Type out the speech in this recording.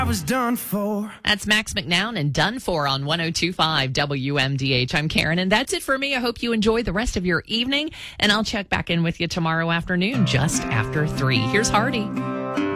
I was done for. That's Max McNown and Done For on 102.5 WMDH. I'm Karen, and that's it for me. I hope you enjoy the rest of your evening, and I'll check back in with you tomorrow afternoon just after 3. Here's Hardy.